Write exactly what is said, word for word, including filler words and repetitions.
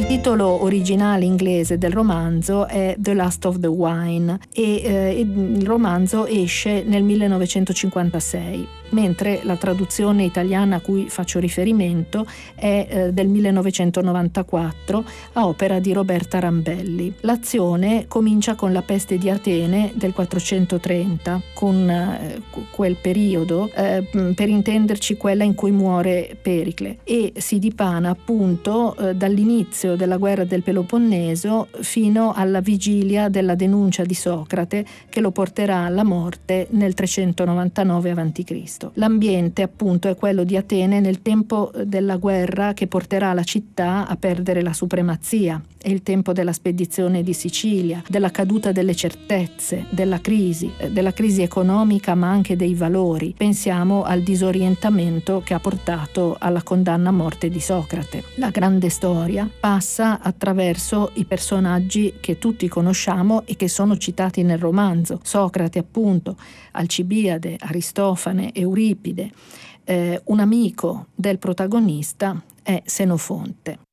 titolo originale inglese del romanzo è The Last of the Wine e eh, il romanzo esce nel millenovecentocinquantasei, mentre la traduzione italiana a cui faccio riferimento è eh, del millenovecentonovantaquattro a opera di Roberta Rambelli. L'azione comincia con la peste di Atene del quattrocentotrenta, con eh, quel periodo, eh, per intenderci quella in cui muore Pericle, e si dipana appunto eh, dall'inizio della guerra del Peloponneso fino alla vigilia della denuncia di Socrate che lo porterà alla morte nel trecentonovantanove avanti Cristo. L'ambiente appunto è quello di Atene nel tempo della guerra che porterà la città a perdere la supremazia. È il tempo della spedizione di Sicilia, della caduta delle certezze, della crisi, della crisi economica ma anche dei valori. Pensiamo al disorientamento che ha portato alla condanna a morte di Socrate. La grande storia passa attraverso i personaggi che tutti conosciamo e che sono citati nel romanzo. Socrate appunto, Alcibiade, Aristofane, Euripide. Eh, un amico del protagonista è Senofonte.